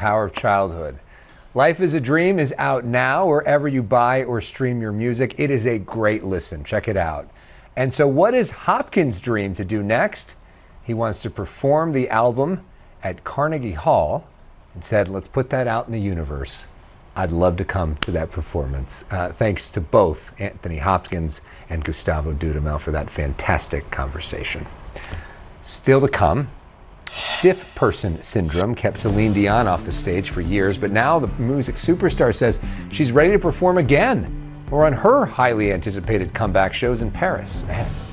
Power of Childhood. Life is a Dream is out now wherever you buy or stream your music. It is a great listen. Check it out. And so what is Hopkins' dream to do next? He wants to perform the album at Carnegie Hall and said, let's put that out in the universe. I'd love to come to that performance. Thanks to both Anthony Hopkins and Gustavo Dudamel for that fantastic conversation. Still to come, stiff person syndrome kept Celine Dion off the stage for years, but now the music superstar says she's ready to perform again or on her highly anticipated comeback shows in Paris. Ahead.